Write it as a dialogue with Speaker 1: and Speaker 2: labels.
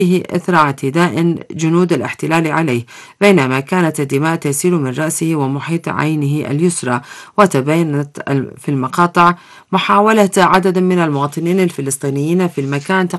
Speaker 1: إثر اعتداء جنود الاحتلال عليه، بينما كانت الدماء تسيل من رأسه ومحيط عينه اليسرى. وتبينت في المقاطع محاولة عدد من المواطنين الفلسطينيين في المكان